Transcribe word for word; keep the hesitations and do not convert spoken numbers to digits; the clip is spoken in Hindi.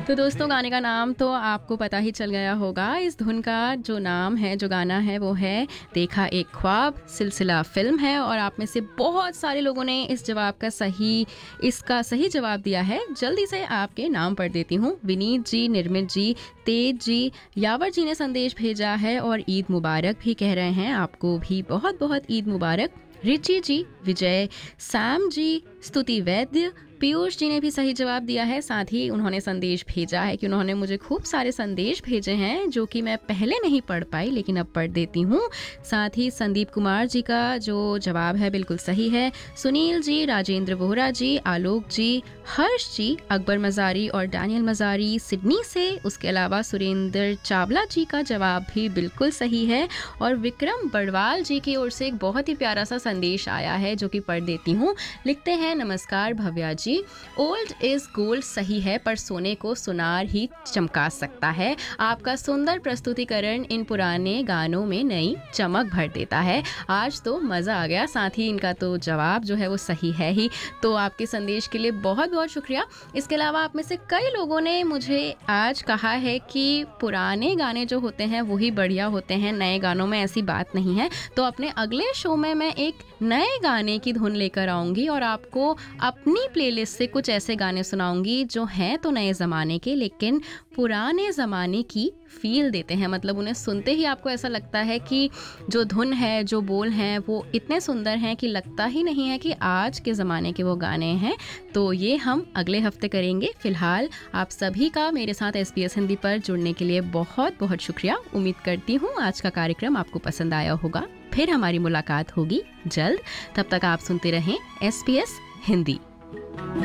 तो दोस्तों गाने का नाम तो आपको पता ही चल गया होगा। इस धुन का जो नाम है, जो गाना है वो है देखा एक ख्वाब। सिलसिला फिल्म है और आप में से बहुत सारे लोगों ने इस जवाब का सही इसका सही जवाब दिया है। जल्दी से आपके नाम पढ़ देती हूँ। विनीत जी, निर्मित जी, तेज जी, यावर जी ने संदेश भेजा है और ईद मुबारक भी कह रहे हैं। आपको भी बहुत बहुत ईद मुबारक। रिची जी, विजय, सैम जी, स्तुति वैद्य, पीयूष जी ने भी सही जवाब दिया है। साथ ही उन्होंने संदेश भेजा है कि उन्होंने मुझे खूब सारे संदेश भेजे हैं जो कि मैं पहले नहीं पढ़ पाई, लेकिन अब पढ़ देती हूँ। साथ ही संदीप कुमार जी का जो जवाब है बिल्कुल सही है। सुनील जी, राजेंद्र वोहरा जी, आलोक जी, हर्ष जी, अकबर मजारी और डैनियल मजारी सिडनी से। उसके अलावा सुरेंद्र चावला जी का जवाब भी बिल्कुल सही है। और विक्रम बड़वाल जी की ओर से एक बहुत ही प्यारा सा संदेश आया है जो कि पढ़ देती हूँ। लिखते हैं, नमस्कार भव्या जी, ओल्ड इज गोल्ड सही है, पर सोने को सुनार ही चमका सकता है। आपका सुंदर प्रस्तुतिकरण इन पुराने गानों में नई चमक भर देता है। आज तो मज़ा आ गया। साथ ही इनका तो जवाब जो है वो सही है ही। तो आपके संदेश के लिए बहुत बहुत शुक्रिया। इसके अलावा आप में से कई लोगों ने मुझे आज कहा है कि पुराने गाने जो होते हैं वही बढ़िया होते हैं, नए गानों में ऐसी बात नहीं है। तो अपने अगले शो में मैं एक नए गाने की धुन लेकर आऊँगी और आपको अपनी प्लेलिस्ट से कुछ ऐसे गाने सुनाऊंगी जो हैं तो नए ज़माने के, लेकिन पुराने ज़माने की फील देते हैं। मतलब उन्हें सुनते ही आपको ऐसा लगता है कि जो धुन है, जो बोल हैं, वो इतने सुंदर हैं कि लगता ही नहीं है कि आज के ज़माने के वो गाने हैं। तो ये हम अगले हफ्ते करेंगे। फ़िलहाल आप सभी का मेरे साथ एस बी एस हिंदी पर जुड़ने के लिए बहुत बहुत शुक्रिया। उम्मीद करती हूँ आज का कार्यक्रम आपको पसंद आया होगा। फिर हमारी मुलाकात होगी जल्द। तब तक आप सुनते रहें एस बी एस हिंदी।